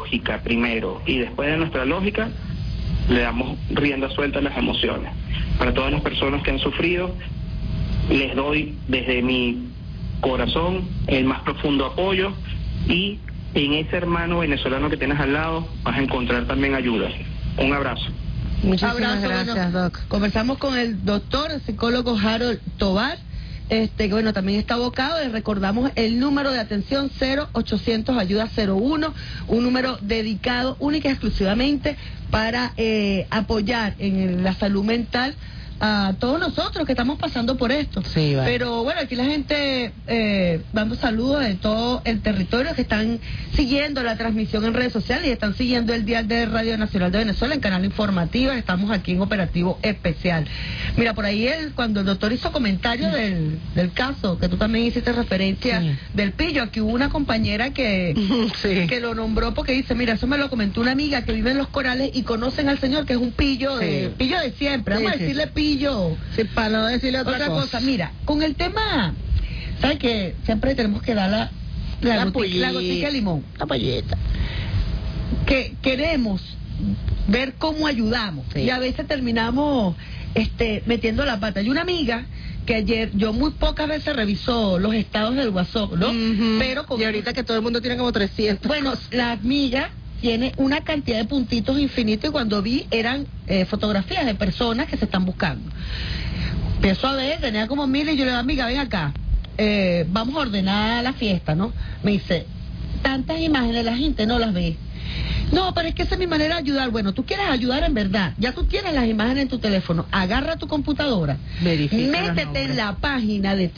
lógica primero y después de nuestra lógica le damos rienda suelta a las emociones. Para todas las personas que han sufrido, les doy desde mi corazón el más profundo apoyo, y en ese hermano venezolano que tienes al lado vas a encontrar también ayuda. Un abrazo. Muchísimas gracias, Doc. Conversamos con el doctor, el psicólogo Harold Tovar, que bueno, también está abocado. Les recordamos el número de atención 0800 ayuda 01, un número dedicado única y exclusivamente para apoyar en la salud mental a todos nosotros que estamos pasando por esto. Sí, vale. Pero bueno, aquí la gente dando saludos de todo el territorio, que están siguiendo la transmisión en redes sociales y están siguiendo el dial de Radio Nacional de Venezuela en Canal Informativo. Estamos aquí en Operativo Especial. Mira, por ahí cuando el doctor hizo comentario del caso, que tú también hiciste referencia, sí, del pillo, aquí hubo una compañera que que lo nombró porque dice, mira, eso me lo comentó una amiga que vive en Los Corales y conocen al señor, que es un pillo, pillo de siempre, vamos a decirle pillo. Sí, para no decirle otra cosa. Mira, con el tema, ¿sabes qué? Siempre tenemos que dar la gotica de limón. La pollita. Que queremos ver cómo ayudamos. Sí. Y a veces terminamos metiendo la pata. Hay una amiga que ayer, yo muy pocas veces revisó los estados del WhatsApp, ¿no? Pero y ahorita que todo el mundo tiene como 300. Bueno, la amiga tiene una cantidad de puntitos infinitos, y cuando vi eran fotografías de personas que se están buscando. Empiezo a ver, tenía como 1000, y yo le digo, amiga, ven acá, vamos a ordenar la fiesta, ¿no? Me dice, tantas imágenes la gente no las ve. No, pero es que esa es mi manera de ayudar. Bueno, tú quieres ayudar en verdad, ya tú tienes las imágenes en tu teléfono, agarra tu computadora, métete en la página de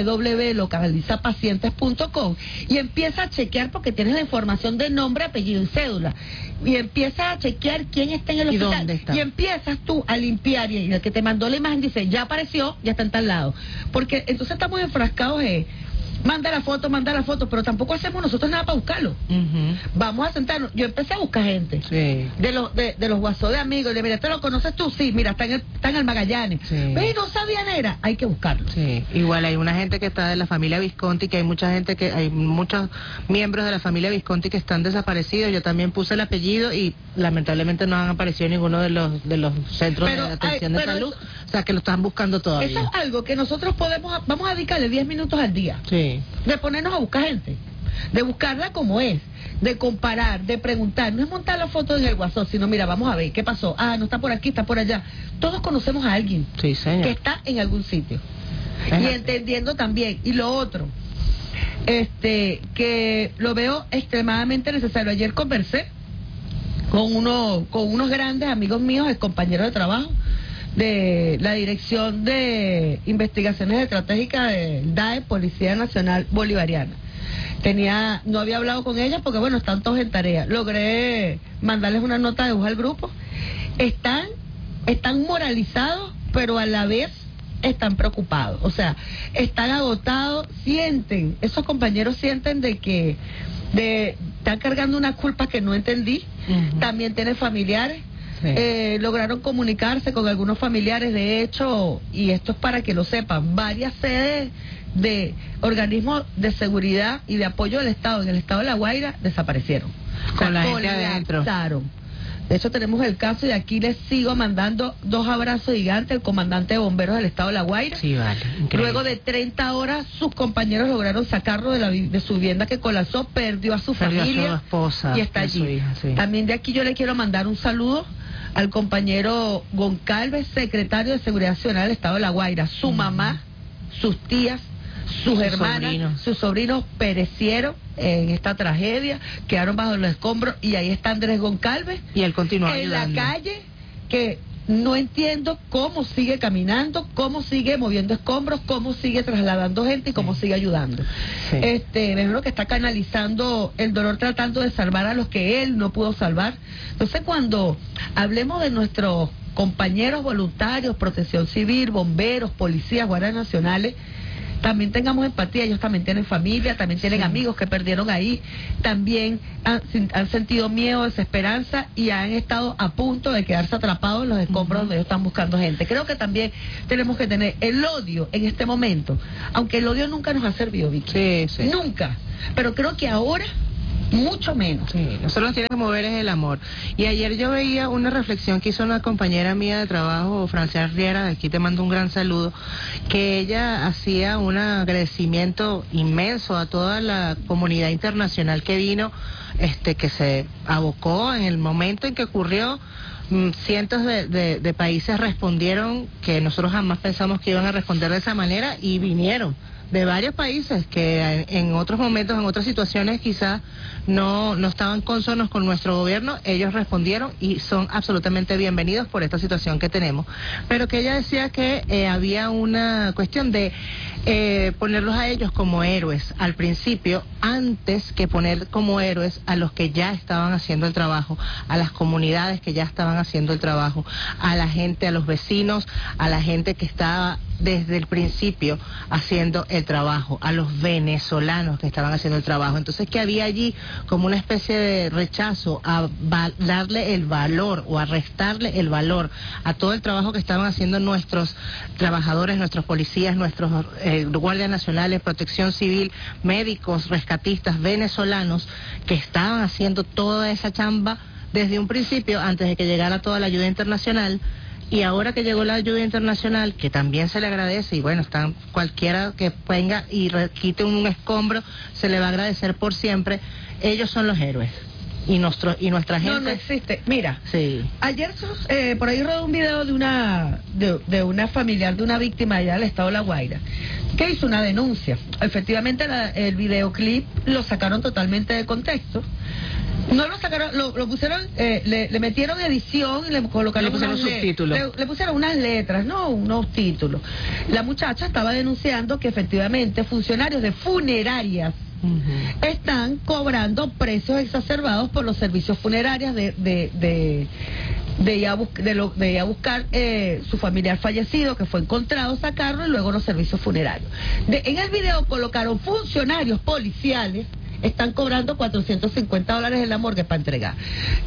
www.localizapacientes.com y empieza a chequear, porque tienes la información de nombre, apellido y cédula, y empieza a chequear quién está en el hospital. ¿Y dónde está? Y empiezas tú a limpiar, y el que te mandó la imagen dice, ya apareció, ya está en tal lado. Porque entonces estamos enfrascados manda la foto, pero tampoco hacemos nosotros nada para buscarlo. Vamos a sentarnos. Yo empecé a buscar gente de los WhatsApp de amigos. De, mira, ¿te lo conoces tú? Sí, mira, está en el Magallanes. ¿Ves? No sabían era. Hay que buscarlo. Sí, igual hay una gente que está de la familia Visconti, que hay mucha gente hay muchos miembros de la familia Visconti que están desaparecidos. Yo también puse el apellido y lamentablemente no han aparecido en ninguno de los centros de atención de salud. O sea, que lo están buscando todavía. Eso es algo que nosotros vamos a dedicarle 10 minutos al día. Sí. De ponernos a buscar gente, de buscarla como es, de comparar, de preguntar. No es montar la foto en el WhatsApp, sino mira, vamos a ver qué pasó. Ah, no está por aquí, está por allá. Todos conocemos a alguien que está en algún sitio. Y entendiendo también. Y lo otro, que lo veo extremadamente necesario. Ayer conversé con unos grandes amigos míos, compañeros de trabajo, de la Dirección de Investigaciones Estratégicas del DAE, Policía Nacional Bolivariana. No había hablado con ellas porque, bueno, están todos en tarea. Logré mandarles una nota de voz al grupo. Están moralizados, pero a la vez están preocupados. O sea, están agotados, esos compañeros sienten de que están cargando una culpa que no entendí. También tienen familiares. Lograron comunicarse con algunos familiares, de hecho, y esto es para que lo sepan, varias sedes de organismos de seguridad y de apoyo del Estado en el estado de La Guaira desaparecieron. Con la gente adentro. De hecho, tenemos el caso, y aquí les sigo mandando 2 abrazos gigantes al comandante de bomberos del estado de La Guaira. Sí, vale. Increíble. Luego de 30 horas, sus compañeros lograron sacarlo de su vivienda que colapsó, perdió a su familia, a su esposa, y está allí. Su hija, sí. También de aquí yo le quiero mandar un saludo al compañero Goncalves, secretario de Seguridad Nacional del estado de La Guaira. Su mamá, sus tías, sus hermanas, sus sobrinos perecieron en esta tragedia, quedaron bajo los escombros, y ahí está Andrés Goncalves, y él continúa en ayudando. la calle, que no entiendo cómo sigue caminando, cómo sigue moviendo escombros, cómo sigue trasladando gente y cómo sigue ayudando. Es lo que está canalizando el dolor, tratando de salvar a los que él no pudo salvar. Entonces, cuando hablemos de nuestros compañeros voluntarios, protección civil, bomberos, policías, guardias nacionales, también tengamos empatía. Ellos también tienen familia, también tienen amigos que perdieron ahí, también han sentido miedo, desesperanza, y han estado a punto de quedarse atrapados en los escombros donde ellos están buscando gente. Creo que también tenemos que tener el odio en este momento, aunque el odio nunca nos ha servido, Vicky. Nunca. Pero creo que ahora mucho menos. Sí, nosotros nos tiene que mover es el amor. Y ayer yo veía una reflexión que hizo una compañera mía de trabajo, Francia Riera, de aquí te mando un gran saludo, que ella hacía un agradecimiento inmenso a toda la comunidad internacional que vino, que se abocó en el momento en que ocurrió. Cientos de países respondieron que nosotros jamás pensamos que iban a responder de esa manera y vinieron de varios países que en otros momentos, en otras situaciones quizás no estaban consonos con nuestro gobierno. Ellos respondieron y son absolutamente bienvenidos por esta situación que tenemos. Pero que ella decía que había una cuestión de ponerlos a ellos como héroes al principio, antes que poner como héroes a los que ya estaban haciendo el trabajo, a las comunidades que ya estaban haciendo el trabajo, a la gente, a los vecinos, a la gente que estaba desde el principio haciendo el trabajo, a los venezolanos que estaban haciendo el trabajo. Entonces, que había allí como una especie de rechazo a darle el valor o a restarle el valor a todo el trabajo que estaban haciendo nuestros trabajadores, nuestros policías, nuestros guardias nacionales, protección civil, médicos, rescatistas venezolanos, que estaban haciendo toda esa chamba desde un principio, antes de que llegara toda la ayuda internacional. Y ahora que llegó la ayuda internacional, que también se le agradece, y bueno, están cualquiera que venga y quite un escombro, se le va a agradecer por siempre. Ellos son los héroes. Y nuestra gente... No existe. Mira, sí. Ayer por ahí rodó un video de una familiar de una víctima allá del estado de La Guaira, que hizo una denuncia. Efectivamente, el videoclip lo sacaron totalmente de contexto. No lo sacaron, lo pusieron, le metieron edición y le colocaron pusieron subtítulos. Le pusieron unas letras, no unos títulos. La muchacha estaba denunciando que efectivamente funcionarios de funerarias están cobrando precios exacerbados por los servicios funerarios de ir a buscar su familiar fallecido, que fue encontrado, sacarlo, y luego los servicios funerarios. En el video colocaron funcionarios policiales. Están cobrando $450 en la morgue para entregar.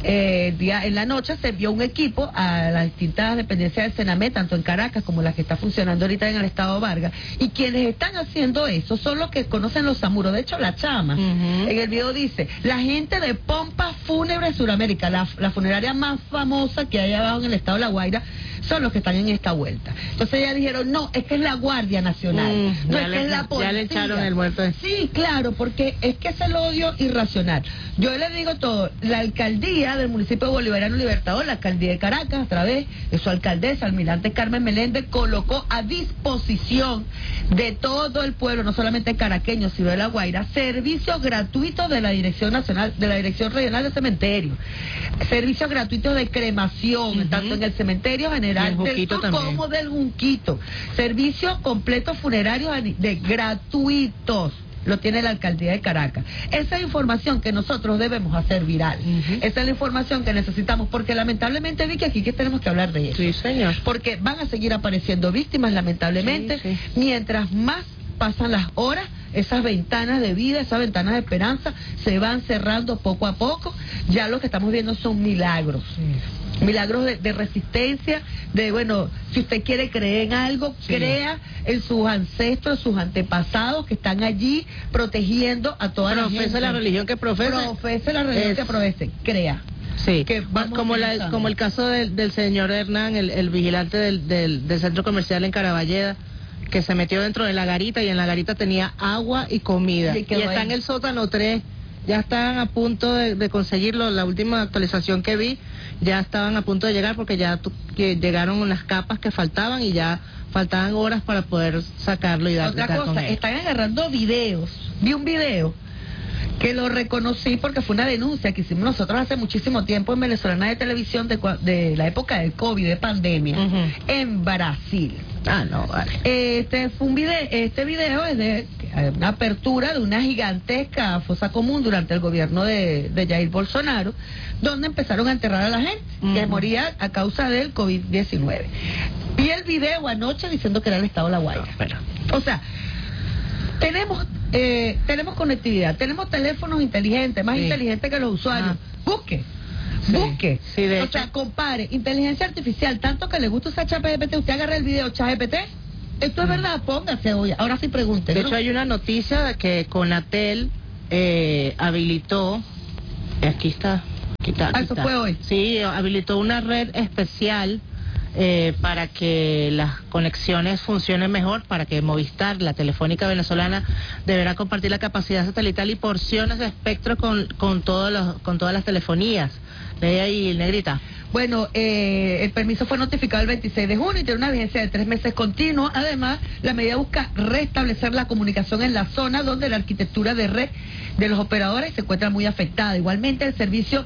En la noche se envió un equipo a las distintas dependencias del Sename, tanto en Caracas como la que está funcionando ahorita en el estado Vargas. Y quienes están haciendo eso son los que conocen los samuros. De hecho, la chama, en el video dice, la gente de Pompa Fúnebre Suramérica, la funeraria más famosa que hay abajo en el estado de La Guaira, son los que están en esta vuelta. Entonces ya dijeron, no, es que es la Guardia Nacional, no es que es la policía. Ya le echaron el muerto. Sí, claro, porque es que es el odio irracional. Yo le digo todo, la alcaldía del municipio Bolivariano Libertador, la alcaldía de Caracas, a través de su alcaldesa, almirante Carmen Meléndez, colocó a disposición de todo el pueblo, no solamente caraqueño, sino de La Guaira, servicios gratuitos de la Dirección Nacional, de la Dirección Regional de Cementerio, servicios gratuitos de cremación, tanto en el cementerio general del Sur como del Junquito, servicios completos funerarios gratuitos. Lo tiene la alcaldía de Caracas. Esa es información que nosotros debemos hacer viral. Esa es la información que necesitamos, porque lamentablemente, Vicky, aquí que tenemos que hablar de eso. Sí, señor. Porque van a seguir apareciendo víctimas, lamentablemente, sí. Mientras más pasan las horas, esas ventanas de vida, esas ventanas de esperanza se van cerrando poco a poco. Ya lo que estamos viendo son milagros. Milagros de resistencia, bueno, si usted quiere creer en algo, crea en sus ancestros, sus antepasados que están allí protegiendo a toda la gente. Profese la religión que profese. Profese la religión que profese, crea. Sí, que como el caso del señor Hernán, el vigilante del centro comercial en Caraballeda, que se metió dentro de la garita y en la garita tenía agua y comida. Y está en el sótano 3. Ya estaban a punto de conseguirlo. La última actualización que vi, ya estaban a punto de llegar, porque ya llegaron unas capas que faltaban y ya faltaban horas para poder sacarlo y darle. Otra cosa, están agarrando videos. Vi un video que lo reconocí porque fue una denuncia que hicimos nosotros hace muchísimo tiempo en Venezolana de Televisión de la época del COVID, de pandemia, en Brasil. No, vale. Este video es de una apertura de una gigantesca fosa común durante el gobierno de Jair Bolsonaro, donde empezaron a enterrar a la gente que moría a causa del COVID-19. Vi el video anoche diciendo que era el estado de La Guaira. O sea, tenemos conectividad, tenemos teléfonos inteligentes, más inteligentes que los usuarios. Busque. Sí, o sea, compare inteligencia artificial, tanto que le gusta usar ChatGPT. Usted agarra el video ChatGPT. Esto es verdad, póngase hoy. Ahora sí pregunte. De hecho, hay una noticia de que Conatel habilitó Aquí está. Eso fue hoy. Sí, habilitó una red especial para que las conexiones funcionen mejor, para que Movistar, la telefónica venezolana, deberá compartir la capacidad satelital y porciones de espectro con todas las telefonías. Lee ahí, Negrita. Bueno, el permiso fue notificado el 26 de junio y tiene una vigencia de 3 meses continuos. Además, la medida busca restablecer la comunicación en la zona donde la arquitectura de red de los operadores se encuentra muy afectada. Igualmente, el servicio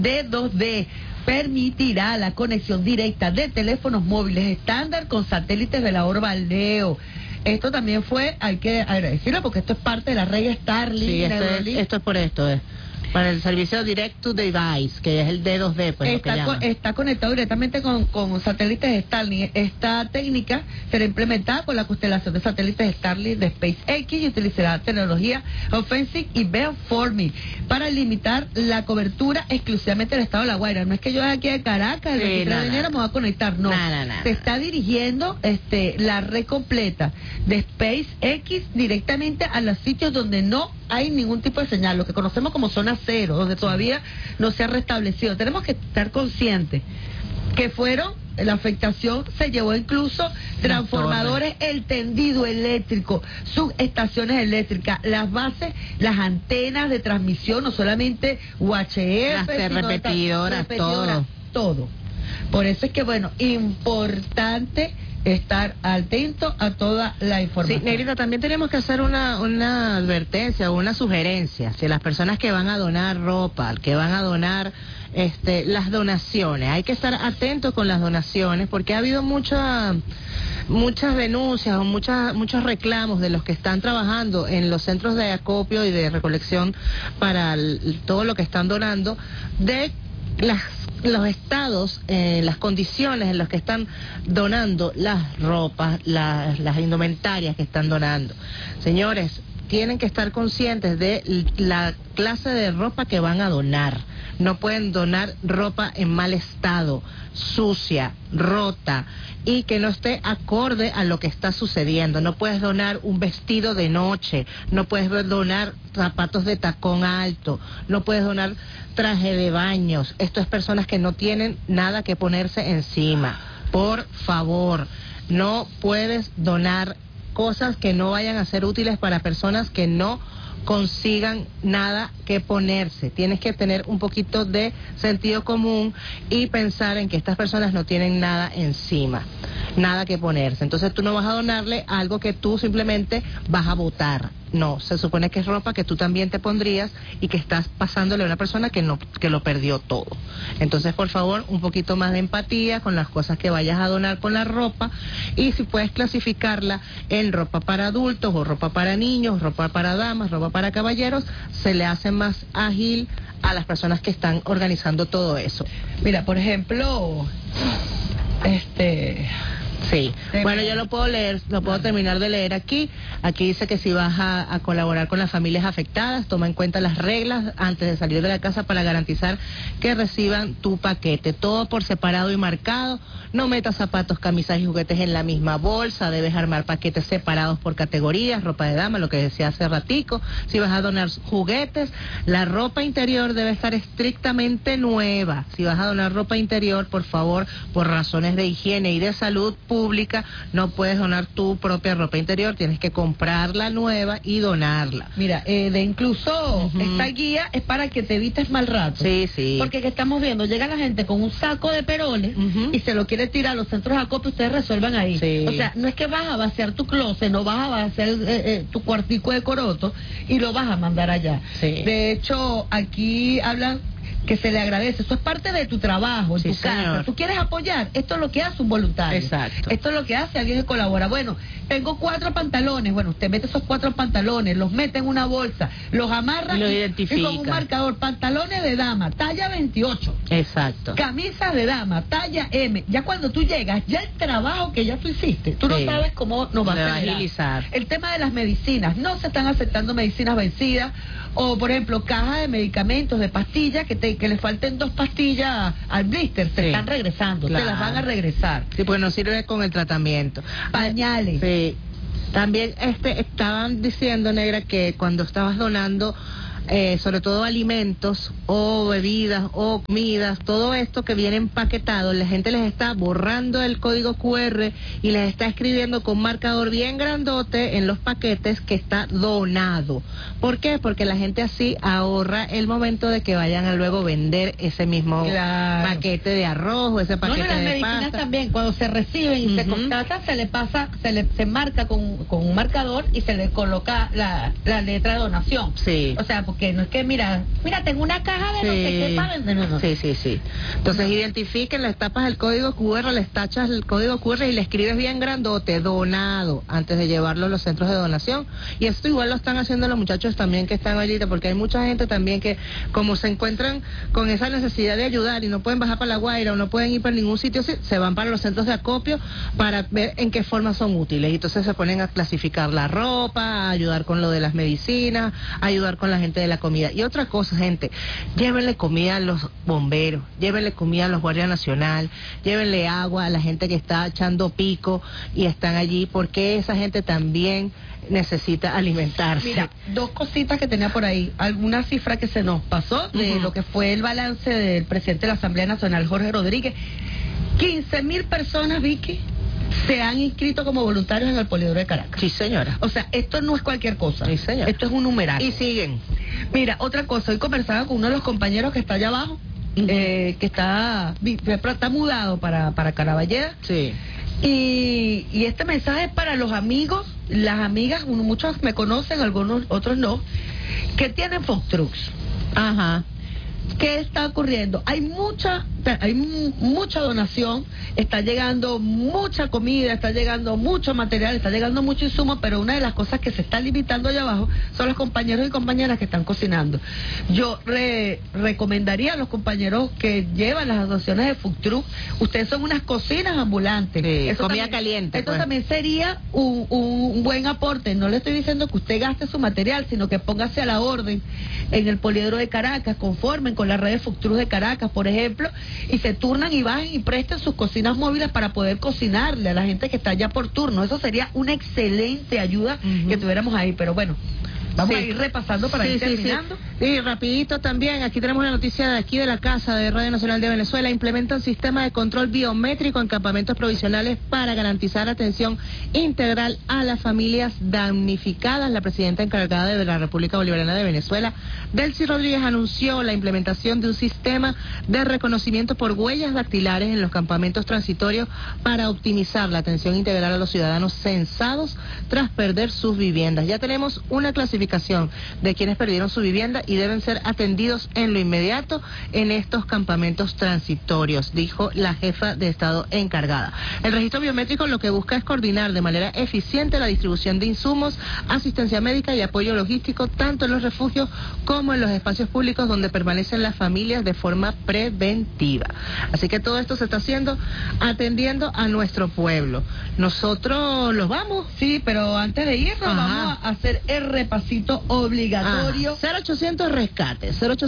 D2D permitirá la conexión directa de teléfonos móviles estándar con satélites de la orba Leo. Esto también fue, hay que agradecerlo porque esto es parte de la red Starlink. Sí, esto es por esto, para el servicio Direct to Device, que es el D2D, pues está conectado directamente con satélites Starlink. Esta técnica será implementada con la constelación de satélites Starlink de SpaceX y utilizará tecnología Offensive y Beamforming para limitar la cobertura exclusivamente del estado de La Guaira. No es que yo aquí de Caracas, el 23 de enero me voy a conectar, no. Se está dirigiendo la red completa de SpaceX directamente a los sitios donde no hay ningún tipo de señal, lo que conocemos como zona cero, donde todavía no se ha restablecido. Tenemos que estar conscientes que la afectación se llevó incluso transformadores, el tendido eléctrico, subestaciones eléctricas, las bases, las antenas de transmisión, no solamente UHF, las repetidoras, todo. Por eso es que, bueno, importante estar atento a toda la información. Sí, Negrita, también tenemos que hacer una advertencia o una sugerencia. Si las personas que van a donar ropa, que van a donar las donaciones, hay que estar atentos con las donaciones porque ha habido muchas denuncias o muchos reclamos de los que están trabajando en los centros de acopio y de recolección para todo lo que están donando, de los estados, las condiciones en las que están donando las ropas, las indumentarias que están donando. Señores, tienen que estar conscientes de la clase de ropa que van a donar. No pueden donar ropa en mal estado, sucia, rota y que no esté acorde a lo que está sucediendo. No puedes donar un vestido de noche, no puedes donar zapatos de tacón alto, no puedes donar traje de baños. Esto es personas que no tienen nada que ponerse encima. Por favor, no puedes donar cosas que no vayan a ser útiles para personas que no consigan nada que ponerse. Tienes que tener un poquito de sentido común y pensar en que estas personas no tienen nada encima, nada que ponerse. Entonces tú no vas a donarle algo que tú simplemente vas a botar. No, se supone que es ropa que tú también te pondrías y que estás pasándole a una persona que lo perdió todo. Entonces, por favor, un poquito más de empatía con las cosas que vayas a donar con la ropa, y si puedes clasificarla en ropa para adultos o ropa para niños, ropa para damas, ropa para caballeros, se le hace más ágil a las personas que están organizando todo eso. Mira, por ejemplo, Sí, bueno, yo lo puedo leer, lo puedo terminar de leer aquí. Aquí dice que si vas a colaborar con las familias afectadas, toma en cuenta las reglas antes de salir de la casa para garantizar que reciban tu paquete. Todo por separado y marcado. No metas zapatos, camisas y juguetes en la misma bolsa. Debes armar paquetes separados por categorías. Ropa de dama, lo que decía hace ratico. Si vas a donar juguetes, la ropa interior debe estar estrictamente nueva. Si vas a donar ropa interior, por favor, por razones de higiene y de salud pública, no puedes donar tu propia ropa interior, tienes que comprarla nueva y donarla. Mira, incluso esta guía es para que te evites mal rato. Sí, sí. Porque que estamos viendo, llega la gente con un saco de peroles y se lo quiere tirar a los centros de acopio, ustedes resuelvan ahí. Sí. O sea, no es que vas a vaciar tu closet, no vas a vaciar tu cuartico de coroto y lo vas a mandar allá. Sí. De hecho, aquí hablan que se le agradece, eso es parte de tu trabajo, en tu casa. Tú quieres apoyar, esto es lo que hace un voluntario. Exacto. Esto es lo que hace alguien que colabora. Bueno, tengo 4 pantalones, bueno, usted mete esos 4 pantalones, los mete en una bolsa, los amarra y lo identifica. Y con un marcador, pantalones de dama, talla 28. Exacto. Camisas de dama, talla M. Ya cuando tú llegas, ya el trabajo que ya tú hiciste, tú no sabes cómo nos va a agilizar. El tema de las medicinas, no se están aceptando medicinas vencidas, o por ejemplo, cajas de medicamentos, de pastillas, que le falten 2 pastillas al blister, se están regresando, te las van a regresar. Sí, porque no sirve con el tratamiento. Pañales. Sí. También estaban diciendo, Negra, que cuando estabas donando sobre todo alimentos o bebidas o comidas, todo esto que viene empaquetado, la gente les está borrando el código QR y les está escribiendo con marcador bien grandote en los paquetes que está donado. ¿Por qué? Porque la gente así ahorra el momento de que vayan a luego vender ese mismo paquete de arroz o ese paquete de pasta. Las medicinas también, cuando se reciben y se contratan, se le pasa, se marca con un marcador y se le coloca la letra de donación. Sí. O sea, porque no es que, mira, tengo una caja de no sé qué para vender. No. Sí. Entonces identifiquen, les tapas el código QR, les tachas el código QR y le escribes bien grandote, donado, antes de llevarlo a los centros de donación. Y esto igual lo están haciendo los muchachos también que están allí, porque hay mucha gente también que, como se encuentran con esa necesidad de ayudar y no pueden bajar para La Guaira o no pueden ir para ningún sitio, se van para los centros de acopio para ver en qué forma son útiles. Y entonces se ponen a clasificar la ropa, a ayudar con lo de las medicinas, a ayudar con la gente de la comida. Y otra cosa, gente, llévenle comida a los bomberos, llévenle comida a los guardias nacional, llévenle agua a la gente que está echando pico y están allí, porque esa gente también necesita alimentarse. Mira, dos cositas que tenía por ahí, alguna cifra que se nos pasó de lo que fue el balance del presidente de la Asamblea Nacional, Jorge Rodríguez. 15.000 personas, Vicky, se han inscrito como voluntarios en el Poliedro de Caracas. Sí, señora. O sea, esto no es cualquier cosa. Sí, señora. Esto es un numeral. Y siguen. Mira, otra cosa, hoy conversaba con uno de los compañeros que está allá abajo, que está mudado para Caraballeda. Sí. Y este mensaje es para los amigos, las amigas, muchos me conocen, algunos otros no, que tienen food trucks. Ajá. ¿Qué está ocurriendo? Hay mucha donación, está llegando mucha comida, está llegando mucho material, está llegando mucho insumo, pero una de las cosas que se está limitando allá abajo son los compañeros y compañeras que están cocinando. Yo recomendaría a los compañeros que llevan las asociaciones de food truck, ustedes son unas cocinas ambulantes. Sí, eso comida también, caliente. Esto pues también sería un buen aporte. No le estoy diciendo que usted gaste su material, sino que póngase a la orden en el Poliedro de Caracas, conformen con la red de food truck de Caracas, por ejemplo, y se turnan y bajen y presten sus cocinas móviles para poder cocinarle a la gente que está allá por turno. Eso sería una excelente ayuda que tuviéramos ahí, pero bueno, vamos a ir repasando para ir terminando. Sí, rapidito también, aquí tenemos una noticia de aquí de la Casa de Radio Nacional de Venezuela. Implementa un sistema de control biométrico en campamentos provisionales para garantizar atención integral a las familias damnificadas. La presidenta encargada de la República Bolivariana de Venezuela, Delcy Rodríguez, anunció la implementación de un sistema de reconocimiento por huellas dactilares en los campamentos transitorios para optimizar la atención integral a los ciudadanos censados tras perder sus viviendas. Ya tenemos una clasificación de quienes perdieron su vivienda y deben ser atendidos en lo inmediato en estos campamentos transitorios, dijo la jefa de Estado encargada. El registro biométrico lo que busca es coordinar de manera eficiente la distribución de insumos, asistencia médica y apoyo logístico, tanto en los refugios como en los espacios públicos donde permanecen las familias de forma preventiva. Así que todo esto se está haciendo atendiendo a nuestro pueblo. Nosotros los vamos. Sí, pero antes de irnos vamos a hacer el repasito obligatorio. 0800 rescate,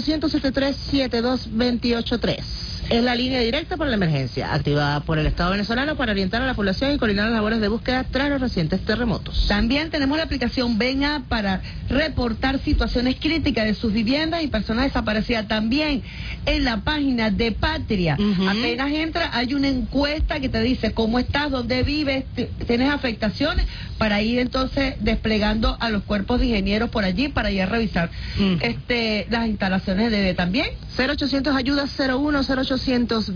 0800-73-72-283. Es la línea directa para la emergencia, activada por el Estado venezolano para orientar a la población y coordinar las labores de búsqueda tras los recientes terremotos. También tenemos la aplicación Ven-A para reportar situaciones críticas de sus viviendas y personas desaparecidas. También en la página de Patria, apenas entra, hay una encuesta que te dice cómo estás, dónde vives, tienes afectaciones, para ir entonces desplegando a los cuerpos de ingenieros por allí para ir a revisar las instalaciones de también. 0800 ayuda 01 0800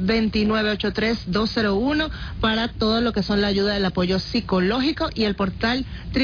2983-201 para todo lo que son la ayuda del apoyo psicológico, y el portal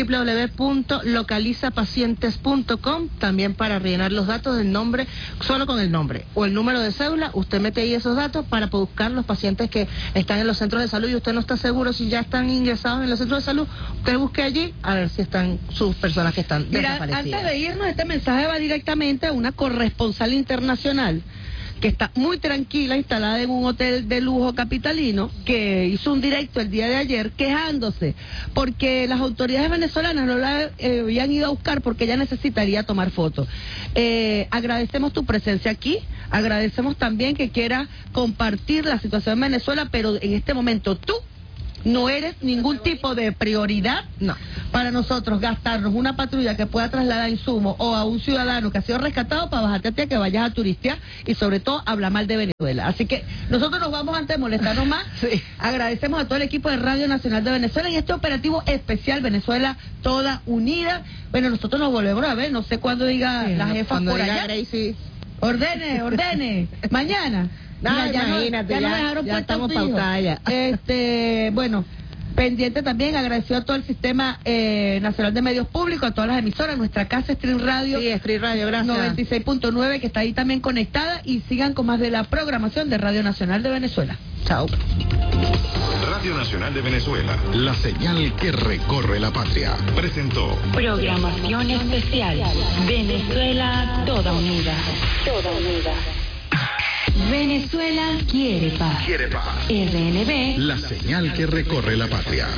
www.localizapacientes.com también para rellenar los datos del nombre, solo con el nombre o el número de cédula. Usted mete ahí esos datos para buscar los pacientes que están en los centros de salud y usted no está seguro si ya están ingresados en los centros de salud. Usted busque allí a ver si están sus personas que están desaparecidas. Antes de irnos, este mensaje va directamente a una corresponsal internacional que está muy tranquila, instalada en un hotel de lujo capitalino, que hizo un directo el día de ayer quejándose porque las autoridades venezolanas no la habían ido a buscar porque ella necesitaría tomar fotos. Agradecemos tu presencia aquí, agradecemos también que quieras compartir la situación en Venezuela, pero en este momento tú no eres ningún tipo de prioridad para nosotros gastarnos una patrulla que pueda trasladar insumos o a un ciudadano que ha sido rescatado para bajarte a ti a que vayas a turistear y sobre todo hablar mal de Venezuela. Así que nosotros nos vamos antes de molestarnos más. Sí. Agradecemos a todo el equipo de Radio Nacional de Venezuela y este operativo especial Venezuela toda unida. Bueno, nosotros nos volvemos a ver, no sé cuándo diga la jefa por allá. Gracie. Ordene, mañana. No, Mira, imagínate, ya nos dejaron ya estamos fijo. pautadas ya. Bueno, pendiente también, agradecido a todo el Sistema Nacional de Medios Públicos, a todas las emisoras, nuestra casa Stream Radio. Sí, Stream Radio, gracias. 96.9, que está ahí también conectada, y sigan con más de la programación de Radio Nacional de Venezuela. Chao. Radio Nacional de Venezuela, la señal que recorre la patria, presentó programación especial Venezuela toda unida. Toda unida. Venezuela quiere paz. Quiere paz. RNB, La señal que recorre la patria.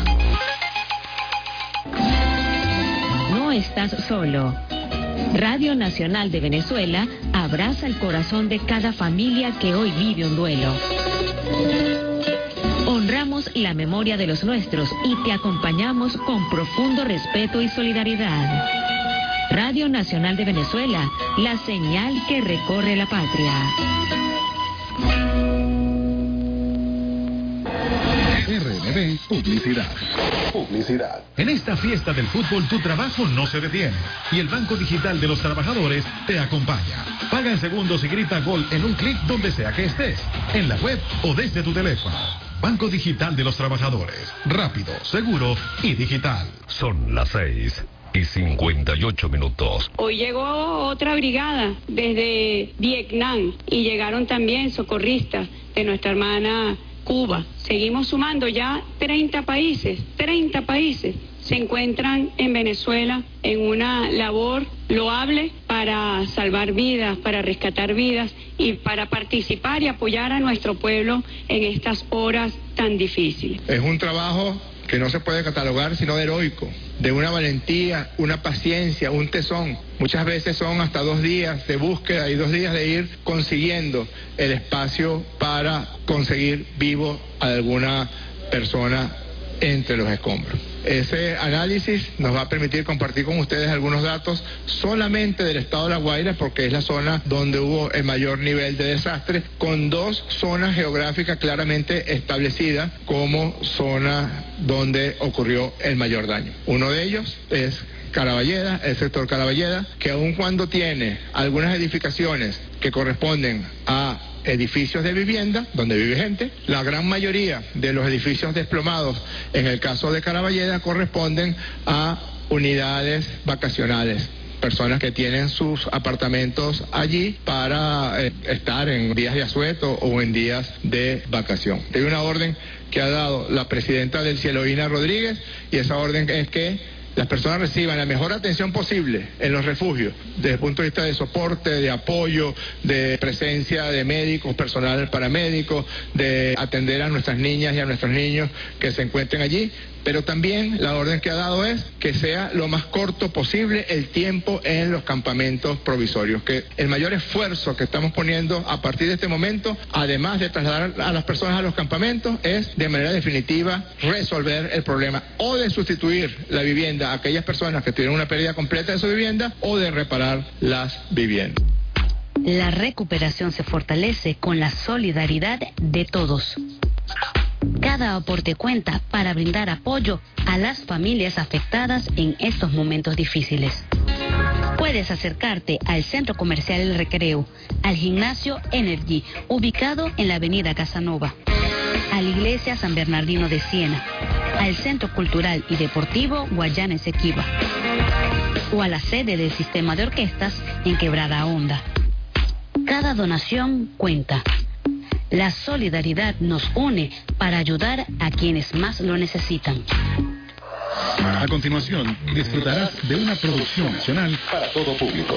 no estás solo. Radio Nacional de Venezuela abraza el corazón de cada familia que hoy vive un duelo. Honramos la memoria de los nuestros y te acompañamos con profundo respeto y solidaridad. Radio Nacional de Venezuela, la señal que recorre la patria. RNB Publicidad. Publicidad. En esta fiesta del fútbol tu trabajo no se detiene y el Banco Digital de los Trabajadores te acompaña. Paga en segundos y grita gol en un clic donde sea que estés, en la web o desde tu teléfono. Banco Digital de los Trabajadores. Rápido, seguro y digital. Son las 6:58. Hoy llegó otra brigada desde Vietnam y llegaron también socorristas de nuestra hermana Cuba. Seguimos sumando ya 30 países se encuentran en Venezuela en una labor loable para salvar vidas, para rescatar vidas y para participar y apoyar a nuestro pueblo en estas horas tan difíciles. Es un trabajo que no se puede catalogar sino de heroico, de una valentía, una paciencia, un tesón. Muchas veces son hasta 2 días de búsqueda y 2 días de ir consiguiendo el espacio para conseguir vivo a alguna persona entre los escombros. Ese análisis nos va a permitir compartir con ustedes algunos datos solamente del estado de La Guaira, porque es la zona donde hubo el mayor nivel de desastre, con 2 zonas geográficas claramente establecidas como zona donde ocurrió el mayor daño. Uno de ellos es Caraballeda, el sector Caraballeda, que aun cuando tiene algunas edificaciones que corresponden a edificios de vivienda, donde vive gente, la gran mayoría de los edificios desplomados, en el caso de Caraballeda, corresponden a unidades vacacionales. Personas que tienen sus apartamentos allí para estar en días de asueto o en días de vacación. Hay una orden que ha dado la presidenta del Cielo, Ina Rodríguez, y esa orden es que las personas reciban la mejor atención posible en los refugios, desde el punto de vista de soporte, de apoyo, de presencia de médicos, personal paramédico, de atender a nuestras niñas y a nuestros niños que se encuentren allí. Pero también la orden que ha dado es que sea lo más corto posible el tiempo en los campamentos provisorios, que el mayor esfuerzo que estamos poniendo a partir de este momento, además de trasladar a las personas a los campamentos, es de manera definitiva resolver el problema o de sustituir la vivienda a aquellas personas que tuvieron una pérdida completa de su vivienda o de reparar las viviendas. La recuperación se fortalece con la solidaridad de todos. Cada aporte cuenta para brindar apoyo a las familias afectadas en estos momentos difíciles. Puedes acercarte al Centro Comercial El Recreo, al Gimnasio Energy, ubicado en la Avenida Casanova, a la Iglesia San Bernardino de Siena, al Centro Cultural y Deportivo Guayana Esequiba, o a la sede del Sistema de Orquestas en Quebrada Honda. Cada donación cuenta. La solidaridad nos une para ayudar a quienes más lo necesitan. A continuación, disfrutarás de una producción nacional para todo público.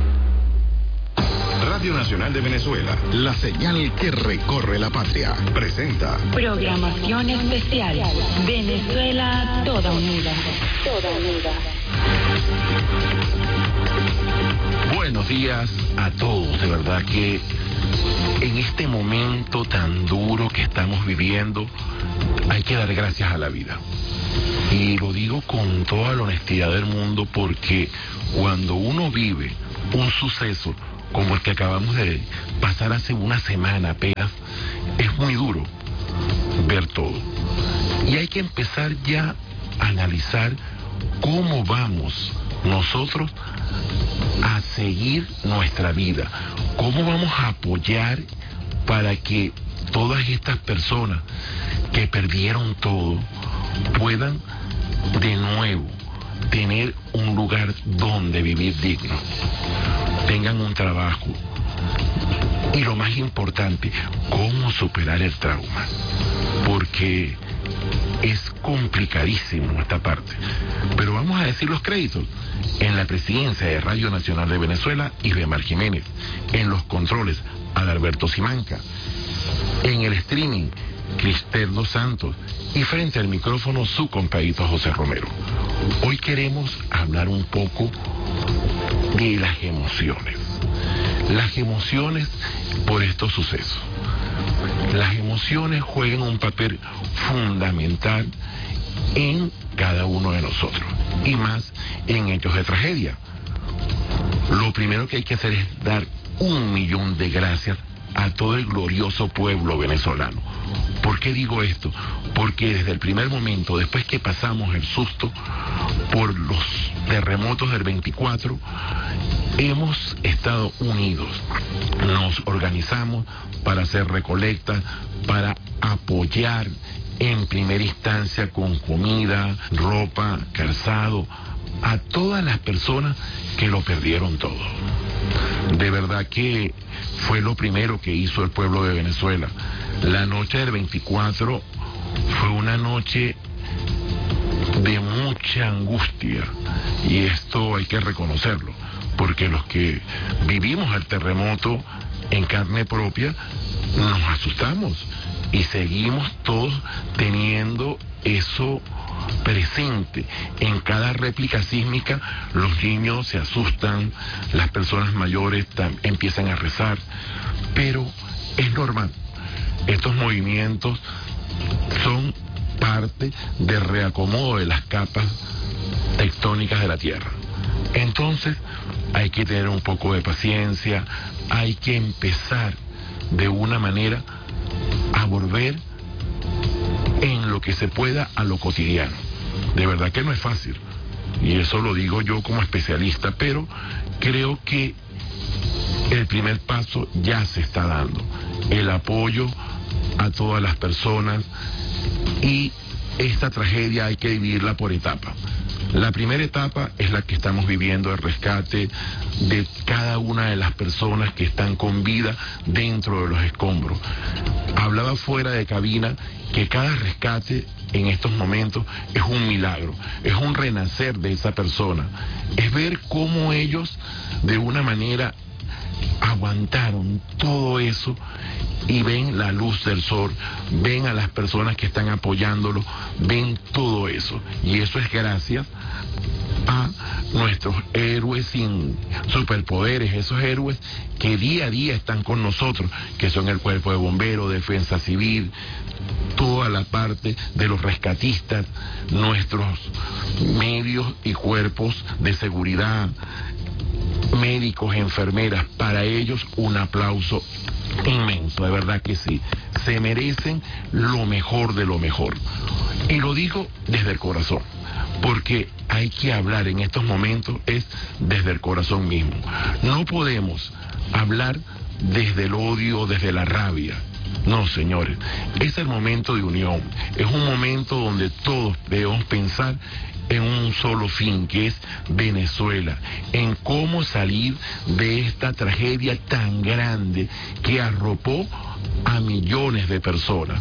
Radio Nacional de Venezuela, la señal que recorre la patria, presenta Programación especial Venezuela toda unida. Toda unida. Buenos días a todos, de verdad que en este momento tan duro que estamos viviendo, hay que dar gracias a la vida. Y lo digo con toda la honestidad del mundo, porque cuando uno vive un suceso como el que acabamos de pasar hace una semana apenas, es muy duro ver todo. Y hay que empezar ya a analizar cómo vamos nosotros a seguir nuestra vida, cómo vamos a apoyar para que todas estas personas que perdieron todo puedan de nuevo tener un lugar donde vivir digno, tengan un trabajo y, lo más importante, cómo superar el trauma, porque es complicadísimo esta parte. Pero vamos a decir los créditos. En la presidencia de Radio Nacional de Venezuela, Isbemar Jiménez. En los controles, Adalberto Simanca. En el streaming, Cristel Dos Santos. Y frente al micrófono, su compadrito José Romero. Hoy queremos hablar un poco de las emociones. Las emociones por estos sucesos. Las emociones juegan un papel fundamental en cada uno de nosotros, y más en hechos de tragedia. Lo primero que hay que hacer es dar 1.000.000 de gracias a todo el glorioso pueblo venezolano. ¿Por qué digo esto? Porque desde el primer momento, después que pasamos el susto por los terremotos del 24, hemos estado unidos. Nos organizamos para hacer recolectas, para apoyar en primera instancia con comida, ropa, calzado, a todas las personas que lo perdieron todo. De verdad que fue lo primero que hizo el pueblo de Venezuela. La noche del 24 fue una noche de mucha angustia, y esto hay que reconocerlo, porque los que vivimos el terremoto en carne propia nos asustamos y seguimos todos teniendo eso presente. En cada réplica sísmica los niños se asustan, las personas mayores empiezan a rezar, pero es normal. Estos movimientos son parte del reacomodo de las capas tectónicas de la Tierra. Entonces hay que tener un poco de paciencia, hay que empezar de una manera a volver en lo que se pueda a lo cotidiano. De verdad que no es fácil, y eso lo digo yo como especialista, pero creo que el primer paso ya se está dando, el apoyo a todas las personas, y esta tragedia hay que dividirla por etapas. La primera etapa es la que estamos viviendo, el rescate de cada una de las personas que están con vida dentro de los escombros. Hablaba fuera de cabina que cada rescate en estos momentos es un milagro, es un renacer de esa persona, es ver cómo ellos de una manera aguantaron todo eso y ven la luz del sol, ven a las personas que están apoyándolo, ven todo eso, y eso es gracias a nuestros héroes sin superpoderes, esos héroes que día a día están con nosotros, que son el cuerpo de bomberos, defensa civil, toda la parte de los rescatistas, nuestros medios y cuerpos de seguridad, médicos, enfermeras. Para ellos un aplauso inmenso, de verdad que sí, se merecen lo mejor de lo mejor, y lo digo desde el corazón, porque hay que hablar en estos momentos es desde el corazón mismo. No podemos hablar desde el odio, desde la rabia. No, señores, es el momento de unión, es un momento donde todos debemos pensar en un solo fin, que es Venezuela, en cómo salir de esta tragedia tan grande que arropó a millones de personas,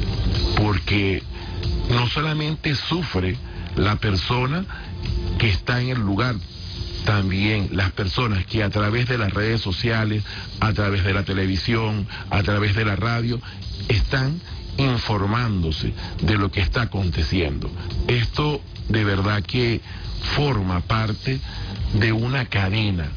porque no solamente sufre la persona que está en el lugar, también las personas que a través de las redes sociales, a través de la televisión, a través de la radio, están informándose de lo que está aconteciendo. Esto de verdad que forma parte de una cadena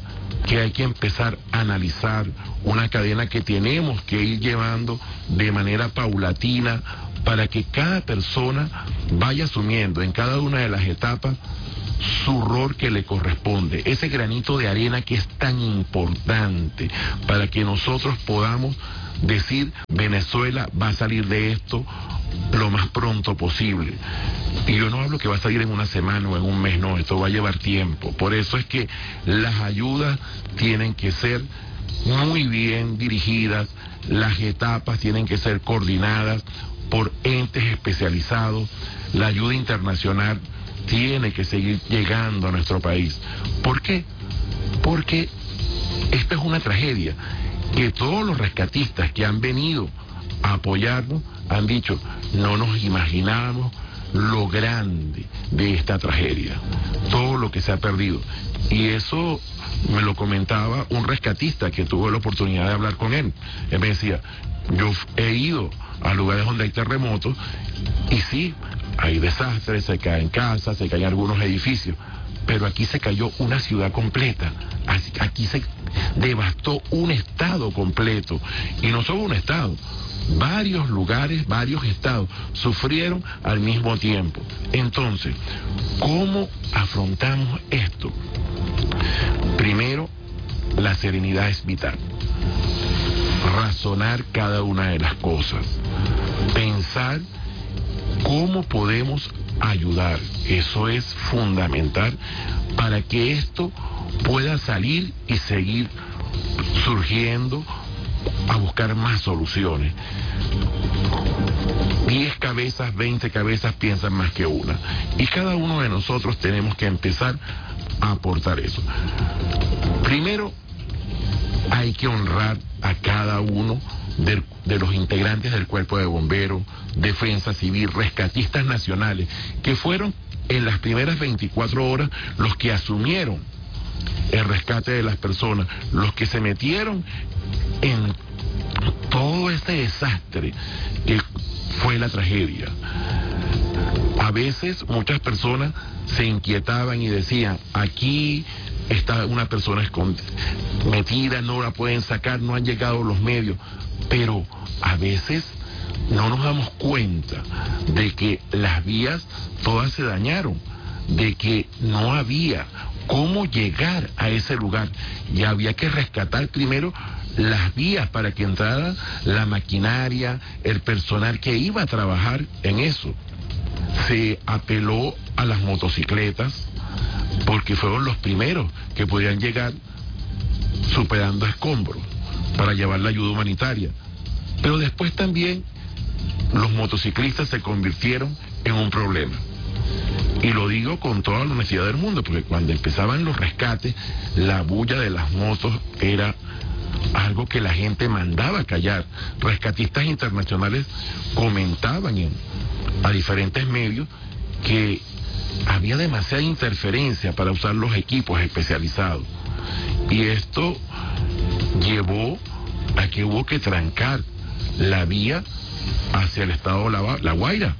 que hay que empezar a analizar una cadena que tenemos que ir llevando de manera paulatina para que cada persona vaya asumiendo en cada una de las etapas su rol que le corresponde, ese granito de arena que es tan importante para que nosotros podamos decir Venezuela va a salir de esto lo más pronto posible. Y yo no hablo que va a salir en una semana o en un mes, no, esto va a llevar tiempo. Por eso es que las ayudas tienen que ser muy bien dirigidas, las etapas tienen que ser coordinadas por entes especializados, la ayuda internacional tiene que seguir llegando a nuestro país. ¿Por qué? Porque esta es una tragedia que todos los rescatistas que han venido a apoyarnos han dicho, no nos imaginábamos lo grande de esta tragedia, todo lo que se ha perdido. Y eso me lo comentaba un rescatista que tuvo la oportunidad de hablar con él. Él me decía, yo he ido a lugares donde hay terremotos y sí, hay desastres, se caen casas, se caen algunos edificios, pero aquí se cayó una ciudad completa, aquí se devastó un estado completo, y no solo un estado, varios lugares, varios estados sufrieron al mismo tiempo. Entonces, ¿cómo afrontamos esto? Primero, la serenidad es vital. Razonar cada una de las cosas, pensar cómo podemos ayudar, eso es fundamental para que esto pueda salir y seguir surgiendo a buscar más soluciones. 10 cabezas, 20 cabezas piensan más que una, y cada uno de nosotros tenemos que empezar a aportar eso. Primero, hay que honrar a cada uno de los integrantes del Cuerpo de Bomberos, Defensa Civil, rescatistas nacionales, que fueron en las primeras 24 horas los que asumieron el rescate de las personas, los que se metieron en todo este desastre que fue la tragedia. A veces muchas personas se inquietaban y decían, aquí está una persona metida, no la pueden sacar, no han llegado los medios, pero a veces no nos damos cuenta de que las vías todas se dañaron, de que no había cómo llegar a ese lugar, y había que rescatar primero las vías para que entrara la maquinaria, el personal que iba a trabajar en eso. Se apeló a las motocicletas porque fueron los primeros que podían llegar superando escombros para llevar la ayuda humanitaria. Pero después también los motociclistas se convirtieron en un problema. Y lo digo con toda la honestidad del mundo, porque cuando empezaban los rescates, la bulla de las motos era algo que la gente mandaba callar. Rescatistas internacionales comentaban a diferentes medios que había demasiada interferencia para usar los equipos especializados. Y esto llevó a que hubo que trancar la vía hacia el estado de La Guaira.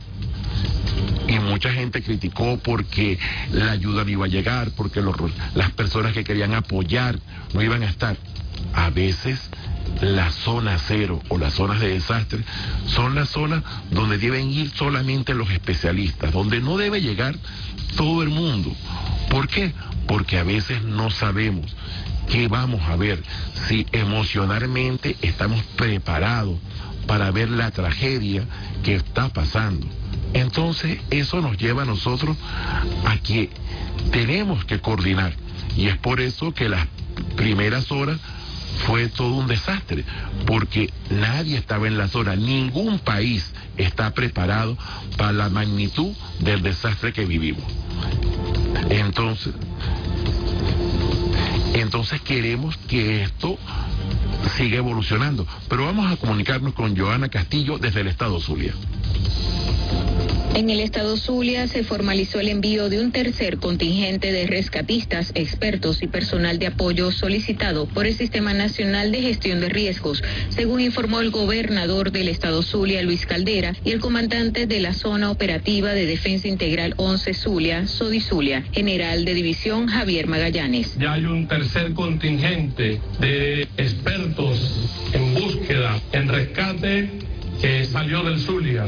Y mucha gente criticó porque la ayuda no iba a llegar, porque las personas que querían apoyar no iban a estar. A veces la zona cero o las zonas de desastre son las zonas donde deben ir solamente los especialistas, donde no debe llegar todo el mundo. ¿Por qué? Porque a veces no sabemos qué vamos a ver, si emocionalmente estamos preparados para ver la tragedia que está pasando. Entonces eso nos lleva a nosotros a que tenemos que coordinar, y es por eso que las primeras horas fue todo un desastre, porque nadie estaba en la zona, ningún país está preparado para la magnitud del desastre que vivimos. Entonces queremos que esto siga evolucionando, pero vamos a comunicarnos con Joana Castillo desde el estado Zulia. En el estado Zulia se formalizó el envío de un tercer contingente de rescatistas, expertos y personal de apoyo solicitado por el Sistema Nacional de Gestión de Riesgos, según informó el gobernador del estado Zulia, Luis Caldera, y el comandante de la Zona Operativa de Defensa Integral 11 Zulia, SODI Zulia, general de división Javier Magallanes. Ya hay un tercer contingente de expertos en búsqueda, en rescate, que salió del Zulia.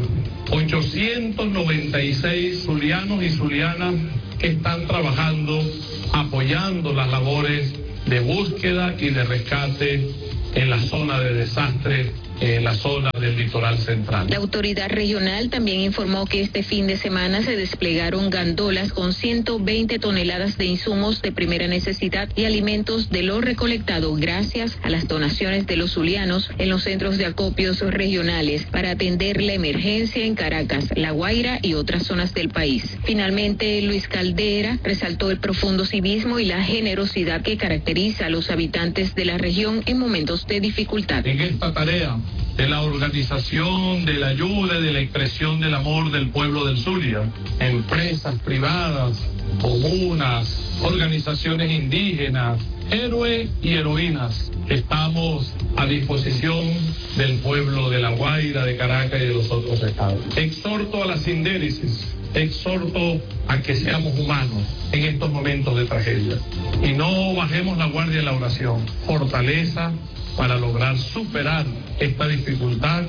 896 zulianos y zulianas que están trabajando, apoyando las labores de búsqueda y de rescate en la zona de desastre, en la zona del litoral central. La autoridad regional también informó que este fin de semana se desplegaron gandolas con 120 toneladas de insumos de primera necesidad y alimentos de lo recolectado gracias a las donaciones de los zulianos en los centros de acopios regionales para atender la emergencia en Caracas, La Guaira y otras zonas del país. Finalmente, Luis Caldera resaltó el profundo civismo y la generosidad que caracteriza a los habitantes de la región en momentos de dificultad. En esta tarea de la organización, de la ayuda, de la expresión del amor del pueblo del Zulia, empresas privadas, comunas, organizaciones indígenas, héroes y heroínas, estamos a disposición del pueblo de La Guaira, de Caracas y de los otros estados. Exhorto a la sindéresis, exhorto a que seamos humanos en estos momentos de tragedia y no bajemos la guardia en la oración. Fortaleza para lograr superar esta dificultad,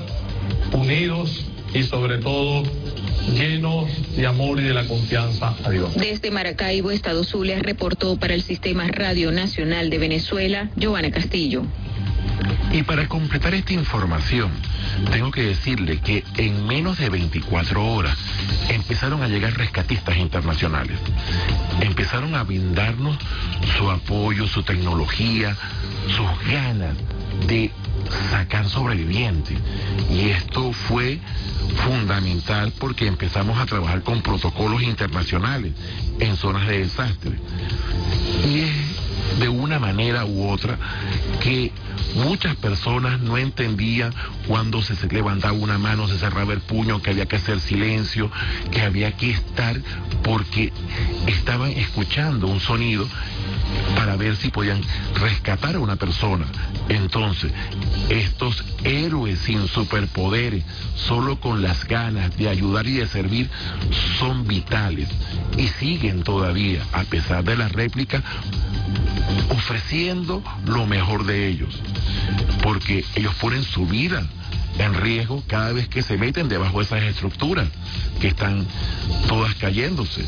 unidos y sobre todo llenos de amor y de la confianza a Dios. Desde Maracaibo, estado Zulia, reportó para el Sistema Radio Nacional de Venezuela, Joana Castillo. Y para completar esta información, tengo que decirle que en menos de 24 horas empezaron a llegar rescatistas internacionales. Empezaron a brindarnos su apoyo, su tecnología, sus ganas de sacar sobrevivientes. Y esto fue fundamental porque empezamos a trabajar con protocolos internacionales en zonas de desastre. Y es de una manera u otra que muchas personas no entendían cuando se levantaba una mano, se cerraba el puño, que había que hacer silencio, que había que estar, porque estaban escuchando un sonido para ver si podían rescatar a una persona. Entonces, estos héroes sin superpoderes, solo con las ganas de ayudar y de servir, son vitales y siguen todavía, a pesar de la réplica, ofreciendo lo mejor de ellos, porque ellos ponen su vida en riesgo cada vez que se meten debajo de esas estructuras que están todas cayéndose.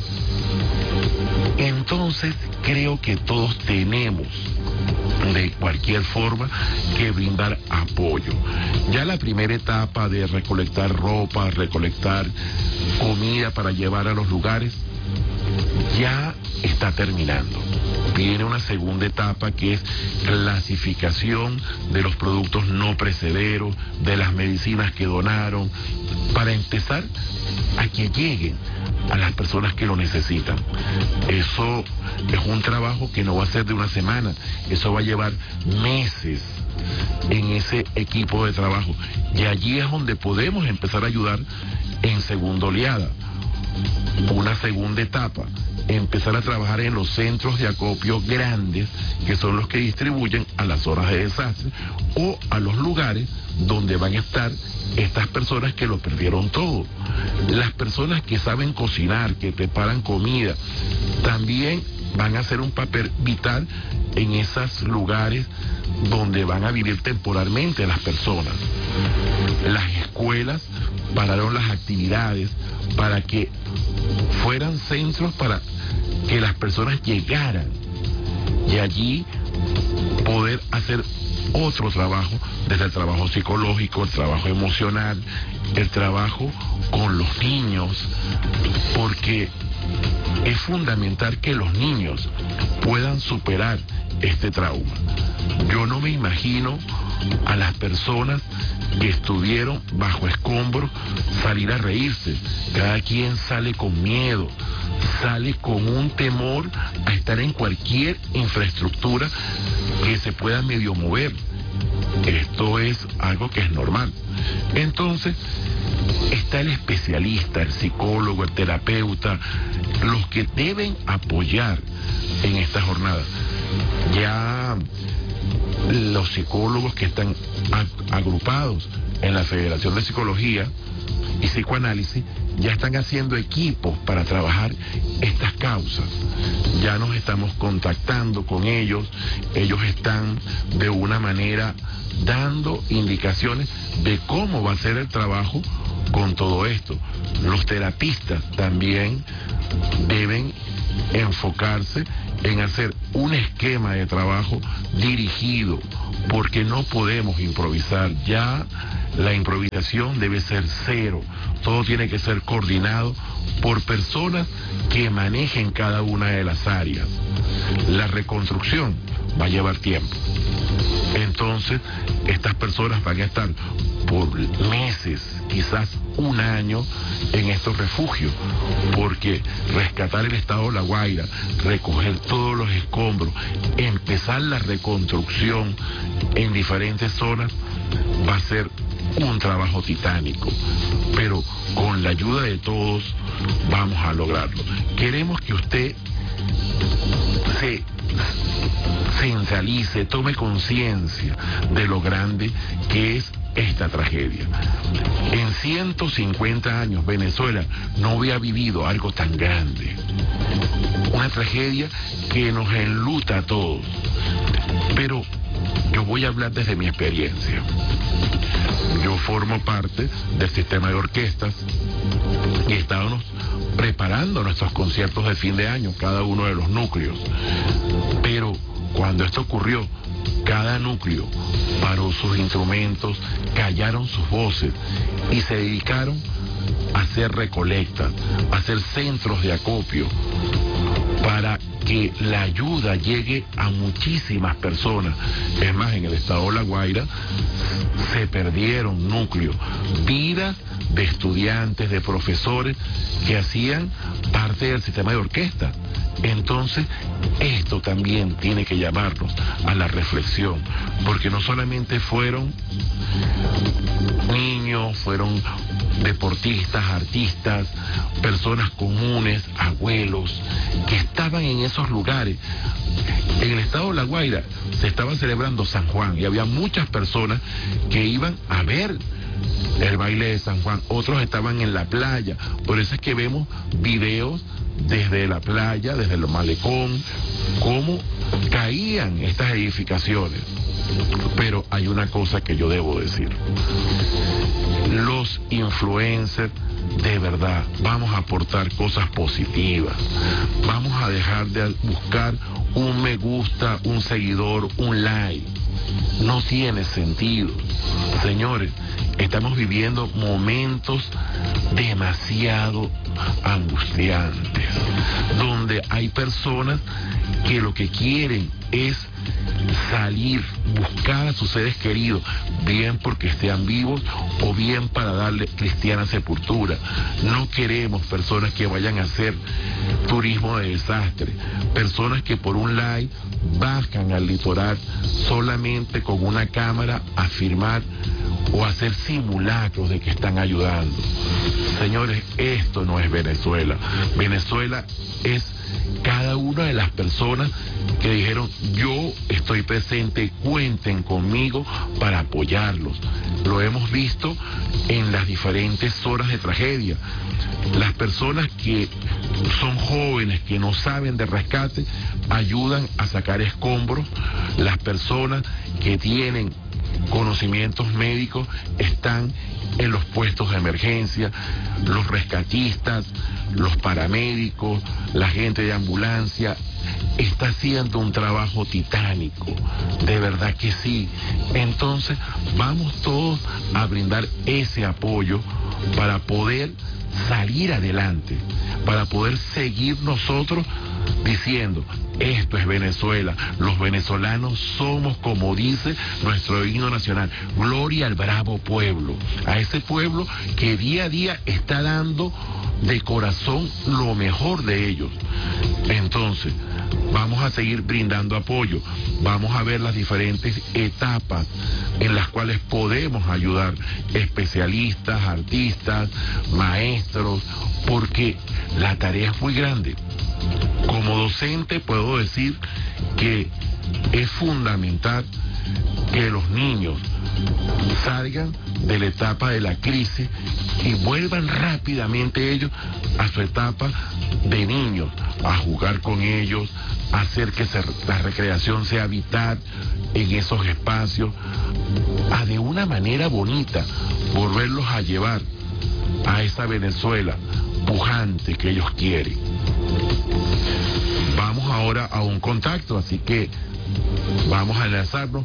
Entonces creo que todos tenemos de cualquier forma que brindar apoyo. Ya la primera etapa de recolectar ropa, recolectar comida para llevar a los lugares ya está terminando. Viene una segunda etapa que es clasificación de los productos no perecederos, de las medicinas que donaron, para empezar a que lleguen a las personas que lo necesitan. Eso es un trabajo que no va a ser de una semana, eso va a llevar meses en ese equipo de trabajo. Y allí es donde podemos empezar a ayudar en segunda oleada. Una segunda etapa, empezar a trabajar en los centros de acopio grandes, que son los que distribuyen a las zonas de desastre o a los lugares donde van a estar estas personas que lo perdieron todo. Las personas que saben cocinar, que preparan comida, también van a hacer un papel vital en esos lugares donde van a vivir temporalmente las personas. Las escuelas pararon las actividades para que fueran centros para que las personas llegaran y allí poder hacer otro trabajo, desde el trabajo psicológico, el trabajo emocional, el trabajo con los niños, porque es fundamental que los niños puedan superar este trauma. Yo no me imagino a las personas que estuvieron bajo escombros salir a reírse. Cada quien sale con miedo, sale con un temor a estar en cualquier infraestructura que se pueda medio mover. Esto es algo que es normal. Entonces, está el especialista, el psicólogo, el terapeuta, los que deben apoyar en esta jornada. Ya los psicólogos que están agrupados en la Federación de Psicología y Psicoanálisis ya están haciendo equipos para trabajar estas causas. Ya nos estamos contactando con ellos, ellos están de una manera dando indicaciones de cómo va a ser el trabajo con todo esto. Los terapistas también deben enfocarse en hacer un esquema de trabajo dirigido, porque no podemos improvisar. Ya la improvisación debe ser cero. Todo tiene que ser coordinado por personas que manejen cada una de las áreas. La reconstrucción va a llevar tiempo. Entonces, estas personas van a estar por meses, quizás un año, en estos refugios, porque rescatar el estado de La Guaira, recoger todos los escombros, empezar la reconstrucción en diferentes zonas, va a ser un trabajo titánico, pero con la ayuda de todos vamos a lograrlo. Queremos que usted se centralice, tome conciencia de lo grande que es esta tragedia. En 150 años Venezuela no había vivido algo tan grande. Una tragedia que nos enluta a todos. Pero yo voy a hablar desde mi experiencia. Yo formo parte del sistema de orquestas y estábamos preparando nuestros conciertos de fin de año, cada uno de los núcleos. Pero cuando esto ocurrió, cada núcleo paró sus instrumentos, callaron sus voces y se dedicaron a hacer recolectas, a hacer centros de acopio para que la ayuda llegue a muchísimas personas. Es más, en el estado de La Guaira se perdieron núcleos, vidas de estudiantes, de profesores que hacían parte del sistema de orquesta. Entonces, esto también tiene que llamarnos a la reflexión, porque no solamente fueron niños, fueron deportistas, artistas, personas comunes, abuelos, que estaban en esos lugares. En el estado de La Guaira se estaba celebrando San Juan y había muchas personas que iban a ver el baile de San Juan, otros estaban en la playa. Por eso es que vemos videos desde la playa, desde el malecón, cómo caían estas edificaciones. Pero hay una cosa que yo debo decir: los influencers, de verdad, vamos a aportar cosas positivas. Vamos a dejar de buscar un me gusta, un seguidor, un like. No tiene sentido. Señores, estamos viviendo momentos demasiado angustiantes, donde hay personas que lo que quieren es salir, buscar a sus seres queridos, bien porque estén vivos o bien para darle cristiana sepultura. No queremos personas que vayan a hacer turismo de desastre, personas que por un like bajan al litoral solamente con una cámara a filmar o hacer simulacros de que están ayudando. Señores, esto no es Venezuela. Venezuela es cada una de las personas que dijeron: yo estoy presente, cuenten conmigo para apoyarlos. Lo hemos visto en las diferentes horas de tragedia. Las personas que son jóvenes, que no saben de rescate, ayudan a sacar escombros. Las personas que tienen conocimientos médicos están en los puestos de emergencia. Los rescatistas, los paramédicos, la gente de ambulancia está haciendo un trabajo titánico, de verdad que sí. Entonces vamos todos a brindar ese apoyo para poder salir adelante, para poder seguir nosotros diciendo: esto es Venezuela, los venezolanos somos, como dice nuestro himno nacional, gloria al bravo pueblo, a ese pueblo que día a día está dando de corazón lo mejor de ellos. Entonces, Vamos a seguir brindando apoyo, vamos a ver las diferentes etapas en las cuales podemos ayudar especialistas, artistas, maestros, porque la tarea es muy grande. Como docente puedo decir que es fundamental que los niños salgan de la etapa de la crisis y vuelvan rápidamente ellos a su etapa de niños, a jugar con ellos, a hacer que la recreación sea vital en esos espacios, a de una manera bonita volverlos a llevar a esa Venezuela pujante que ellos quieren. Vamos ahora a un contacto, así que vamos a enlazarnos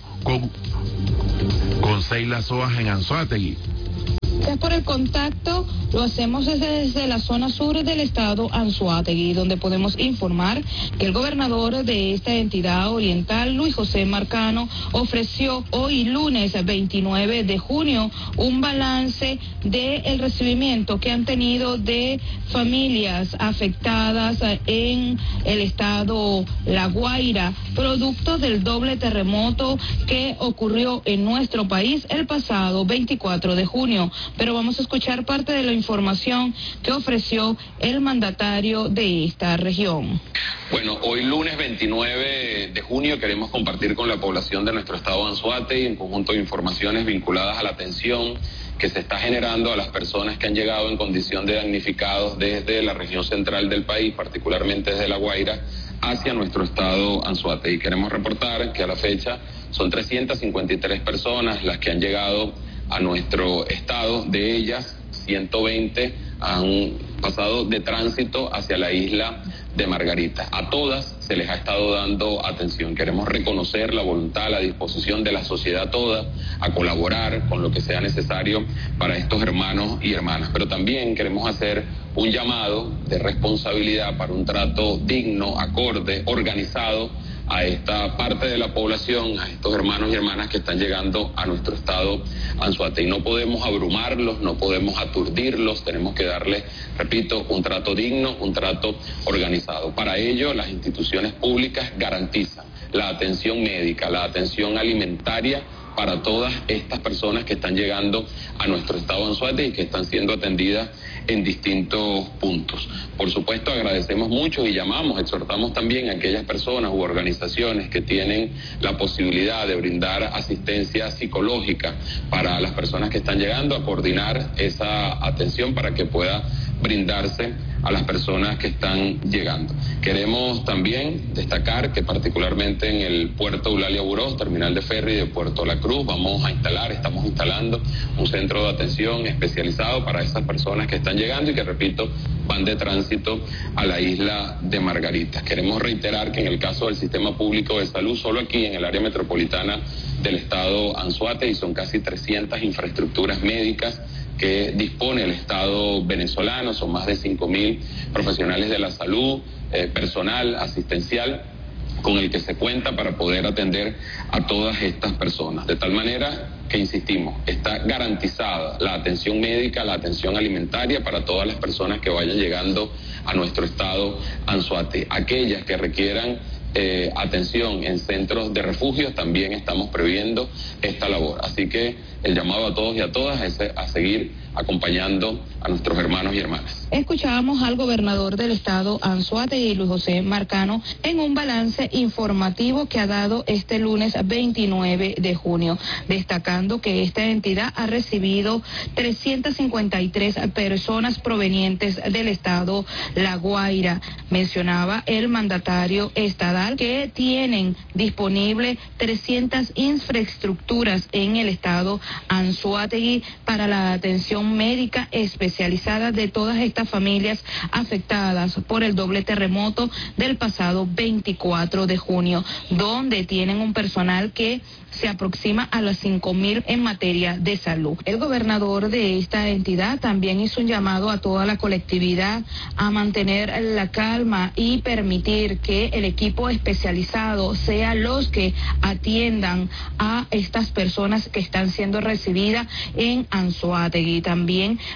con Seila Soas en Anzoátegui. Gracias por el contacto. Lo hacemos desde la zona sur del estado Anzoátegui, donde podemos informar que el gobernador de esta entidad oriental, Luis José Marcano, ofreció hoy lunes 29 de junio un balance del recibimiento que han tenido de familias afectadas en el estado La Guaira, producto del doble terremoto que ocurrió en nuestro país el pasado 24 de junio. Pero vamos a escuchar parte de la información que ofreció el mandatario de esta región. Bueno, hoy lunes 29 de junio queremos compartir con la población de nuestro estado Anzoátegui un conjunto de informaciones vinculadas a la atención que se está generando a las personas que han llegado en condición de damnificados desde la región central del país, particularmente desde La Guaira, hacia nuestro estado Anzoátegui. Queremos reportar que a la fecha son 353 personas las que han llegado a nuestro estado. De ellas 120 han pasado de tránsito hacia la isla de Margarita. A todas se les ha estado dando atención. Queremos reconocer la voluntad, la disposición de la sociedad toda a colaborar con lo que sea necesario para estos hermanos y hermanas. Pero también queremos hacer un llamado de responsabilidad para un trato digno, acorde, organizado a esta parte de la población, a estos hermanos y hermanas que están llegando a nuestro estado Anzoátegui. No podemos abrumarlos, no podemos aturdirlos, tenemos que darles, repito, un trato digno, un trato organizado. Para ello, las instituciones públicas garantizan la atención médica, la atención alimentaria para todas estas personas que están llegando a nuestro estado Anzoátegui y que están siendo atendidas en distintos puntos. Por supuesto, agradecemos mucho y llamamos, exhortamos también a aquellas personas u organizaciones que tienen la posibilidad de brindar asistencia psicológica para las personas que están llegando, a coordinar esa atención para que pueda brindarse a las personas que están llegando. Queremos también destacar que particularmente en el puerto Eulalia Burós, terminal de ferry de Puerto La Cruz, estamos instalando un centro de atención especializado para esas personas que están llegando y que, repito, van de tránsito a la isla de Margarita. Queremos reiterar que en el caso del sistema público de salud, solo aquí en el área metropolitana del estado Anzoátegui son casi 300 infraestructuras médicas que dispone el Estado venezolano. Son más de 5.000 profesionales de la salud, personal asistencial con el que se cuenta para poder atender a todas estas personas. De tal manera que, insistimos, está garantizada la atención médica, la atención alimentaria para todas las personas que vayan llegando a nuestro estado Anzoátegui. Aquellas que requieran atención en centros de refugios, también estamos previendo esta labor. Así que el llamado a todos y a todas es a seguir acompañando a nuestros hermanos y hermanas. Escuchábamos al gobernador del estado Anzoátegui, Luis José Marcano, en un balance informativo que ha dado este lunes 29 de junio, destacando que esta entidad ha recibido 353 personas provenientes del estado La Guaira. Mencionaba el mandatario estatal que tienen disponible 300 infraestructuras en el estado Anzoátegui para la atención médica especializada de todas estas familias afectadas por el doble terremoto del pasado 24 de junio, donde tienen un personal que se aproxima a las 5.000 en materia de salud. El gobernador de esta entidad también hizo un llamado a toda la colectividad a mantener la calma y permitir que el equipo especializado sea los que atiendan a estas personas que están siendo recibidas en Anzoátegui. También le solicitó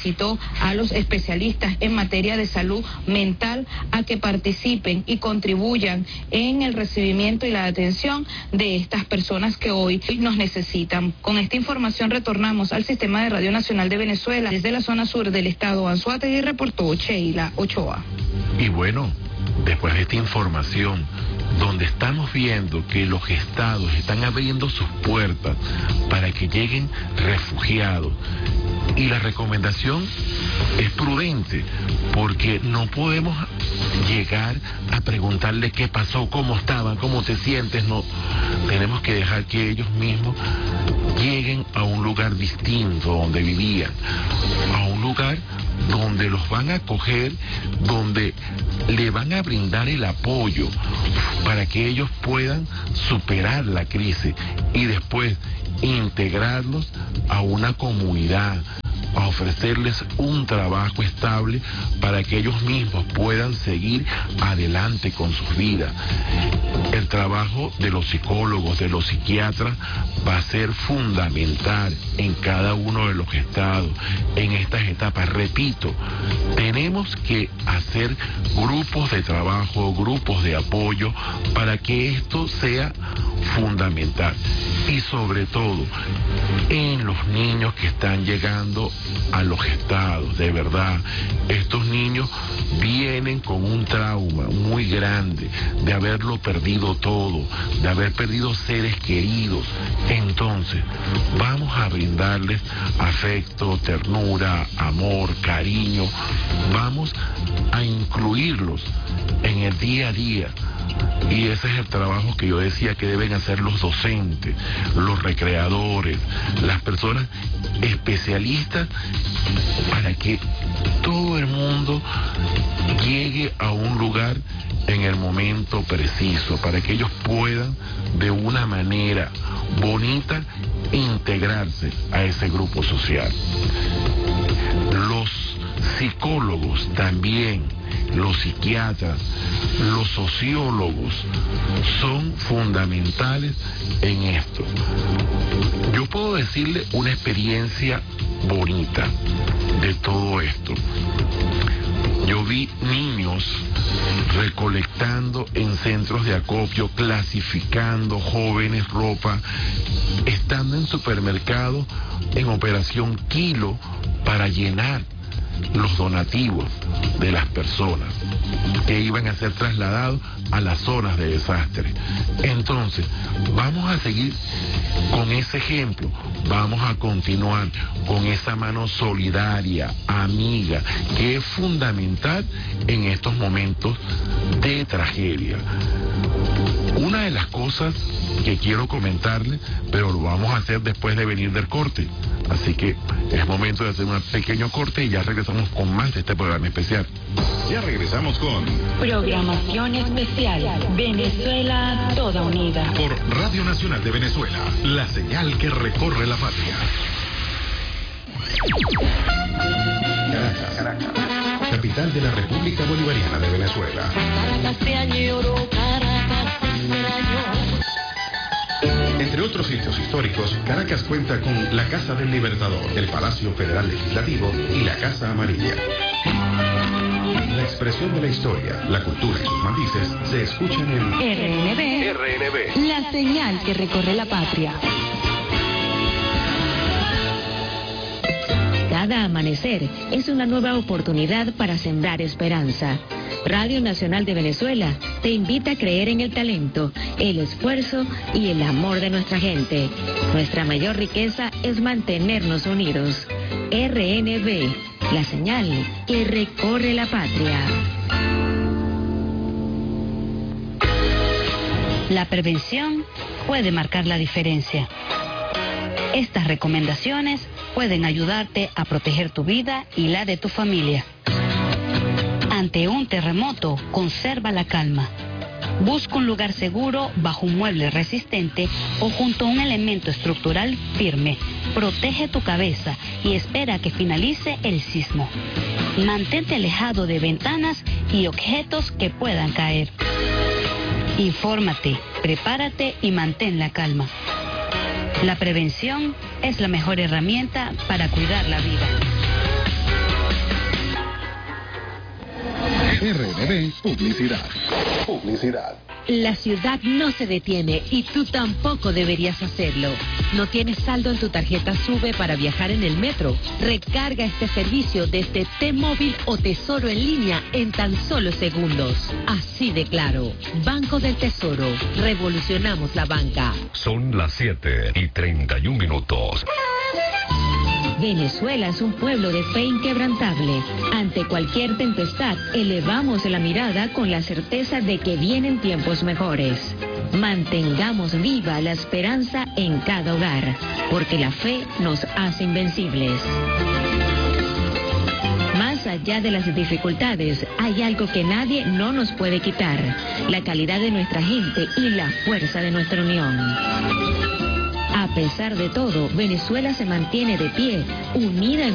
solicitó a los especialistas en materia de salud mental a que participen y contribuyan en el recibimiento y la atención de estas personas que hoy nos necesitan. Con esta información retornamos al Sistema de Radio Nacional de Venezuela. Desde la zona sur del estado Anzoátegui reportó Sheila Ochoa. Y bueno, después de esta información, donde estamos viendo que los estados están abriendo sus puertas para que lleguen refugiados, y la recomendación es prudente, porque no podemos llegar a preguntarle qué pasó, cómo estaban, cómo te sientes. No, tenemos que dejar que ellos mismos lleguen a un lugar distinto donde vivían, a un lugar donde los van a acoger, donde le van a brindar el apoyo para que ellos puedan superar la crisis y después integrarlos a una comunidad, a ofrecerles un trabajo estable para que ellos mismos puedan seguir adelante con sus vidas. El trabajo de los psicólogos, de los psiquiatras, va a ser fundamental en cada uno de los estados, en estas etapas. Repito, tenemos que hacer grupos de trabajo, grupos de apoyo, para que esto sea fundamental. Y sobre todo, en los niños que están llegando a los estados, de verdad, estos niños vienen con un trauma muy grande de haberlo perdido todo, de haber perdido seres queridos. Entonces, vamos a brindarles afecto, ternura, amor, cariño. Vamos a incluirlos en el día a día. Y ese es el trabajo que yo decía que deben hacer los docentes, los recreadores, las personas especialistas, para que todo el mundo llegue a un lugar en el momento preciso, para que ellos puedan de una manera bonita integrarse a ese grupo social. Los psicólogos también, los psiquiatras, los sociólogos son fundamentales en esto. Yo puedo decirle una experiencia bonita de todo esto. Yo vi niños recolectando en centros de acopio, clasificando jóvenes ropa, estando en supermercados en operación Kilo para llenar los donativos de las personas que iban a ser trasladados a las zonas de desastre. Entonces, vamos a seguir con ese ejemplo, vamos a continuar con esa mano solidaria, amiga, que es fundamental en estos momentos de tragedia. Una de las cosas que quiero comentarle, pero lo vamos a hacer después de venir del corte. Así que es momento de hacer un pequeño corte y ya regresamos con más de este programa especial. Ya regresamos con Programación Especial Venezuela Toda Unida por Radio Nacional de Venezuela, la señal que recorre la patria. Caracas, capital de la República Bolivariana de Venezuela. Caracas te añoro, Caracas te extraño. Entre otros sitios históricos, Caracas cuenta con la Casa del Libertador, el Palacio Federal Legislativo y la Casa Amarilla. La expresión de la historia, la cultura y sus matices se escuchan en RNB, la señal que recorre la patria. Cada amanecer es una nueva oportunidad para sembrar esperanza. Radio Nacional de Venezuela te invita a creer en el talento, el esfuerzo y el amor de nuestra gente. Nuestra mayor riqueza es mantenernos unidos. RNB, la señal que recorre la patria. La prevención puede marcar la diferencia. Estas recomendaciones pueden ayudarte a proteger tu vida y la de tu familia. Ante un terremoto, conserva la calma. Busca un lugar seguro bajo un mueble resistente o junto a un elemento estructural firme. Protege tu cabeza y espera a que finalice el sismo. Mantente alejado de ventanas y objetos que puedan caer. Infórmate, prepárate y mantén la calma. La prevención es la mejor herramienta para cuidar la vida. RNB Publicidad. Publicidad. La ciudad no se detiene y tú tampoco deberías hacerlo. ¿No tienes saldo en tu tarjeta SUBE para viajar en el metro? Recarga este servicio desde T-Móvil o Tesoro en línea en tan solo segundos. Así de claro. Banco del Tesoro. Revolucionamos la banca. Son las 7:31. Venezuela es un pueblo de fe inquebrantable. Ante cualquier tempestad, elevamos la mirada con la certeza de que vienen tiempos mejores. Mantengamos viva la esperanza en cada hogar, porque la fe nos hace invencibles. Más allá de las dificultades, hay algo que nadie no nos puede quitar: la calidad de nuestra gente y la fuerza de nuestra unión. A pesar de todo, Venezuela se mantiene de pie, unida en